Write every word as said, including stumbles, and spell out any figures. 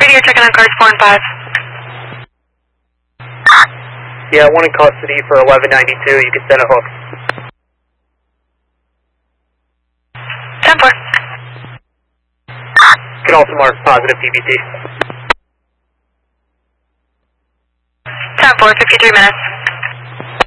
you're checking on cars four and five. Yeah, one in custody for eleven ninety-two. You can send a hook. ten four. You can also mark positive P B T. ten four, fifty-three minutes.